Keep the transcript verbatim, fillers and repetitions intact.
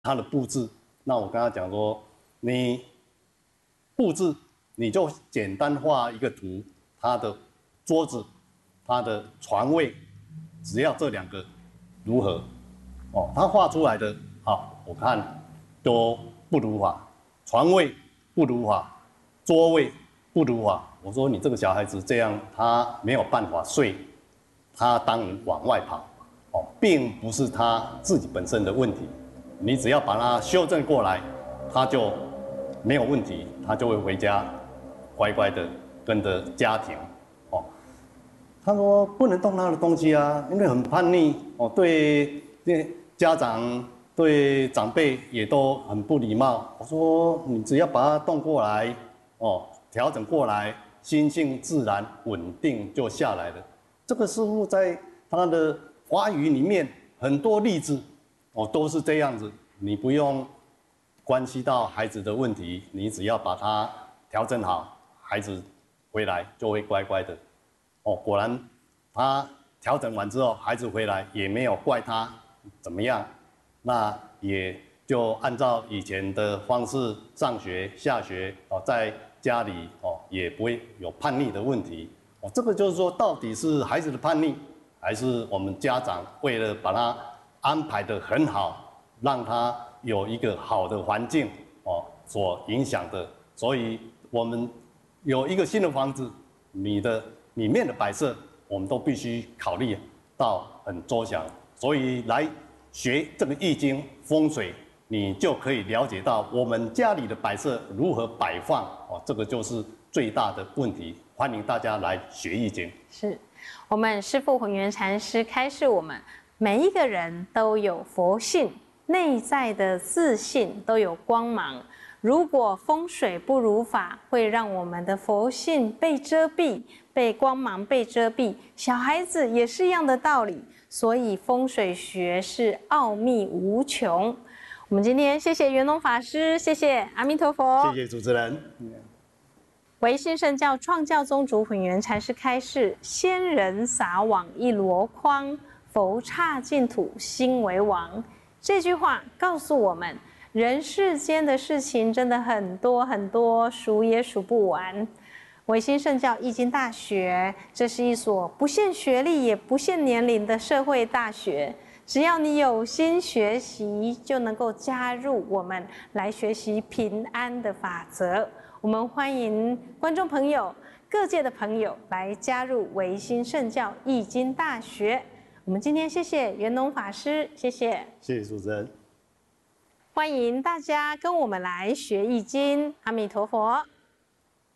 它的布置。那我跟他讲说，你布置你就简单画一个图，它的桌子、它的床位，只要这两个如何？哦，他画出来的好，我看都不如法，床位不如法，桌位不如法。我说你这个小孩子这样，他没有办法睡，他当然往外跑，哦，并不是他自己本身的问题。你只要把他修正过来，他就没有问题，他就会回家乖乖的跟着家庭。哦，他说不能动他的东西啊，因为很叛逆哦，对对家长对长辈也都很不礼貌。我说你只要把它动过来，哦，调整过来，心性自然稳定就下来了。这个师傅在他的华语里面很多例子，哦，都是这样子。你不用关系到孩子的问题，你只要把它调整好，孩子回来就会乖乖的。哦，果然他调整完之后，孩子回来也没有怪他怎么样，那也就按照以前的方式上学、下学哦，在家里哦也不会有叛逆的问题。哦，这个就是说，到底是孩子的叛逆，还是我们家长为了把他安排得很好，让他有一个好的环境哦所影响的？所以我们有一个新的房子，你的里面的摆设，我们都必须考虑到很周详。所以来学这个易经风水，你就可以了解到我们家里的摆设如何摆放哦，这个就是最大的问题。欢迎大家来学易经。 是我们师父弘源禅师开示我们，每一个人都有佛性，内在的自信都有光芒。如果风水不如法，会让我们的佛性被遮蔽，被光芒被遮蔽。小孩子也是一样的道理，所以风水学是奥秘无穷。我们今天谢谢圆龙法师，谢谢阿弥陀佛， 谢谢主持人。 唯心圣教创教宗主弘源禅师开示：仙人撒网一箩筐，佛刹净土心为王。这句话告诉我们，人世间的事情真的很多很多，数也数不完。唯心圣教易经大学，这是一所不限学历也不限年龄的社会大学。只要你有心学习，就能够加入我们来学习平安的法则。我们欢迎观众朋友、各界的朋友来加入唯心圣教易经大学。我们今天谢谢圆龙法师，谢谢， 谢谢主持人。 欢迎大家跟我们来学易经。阿弥陀佛。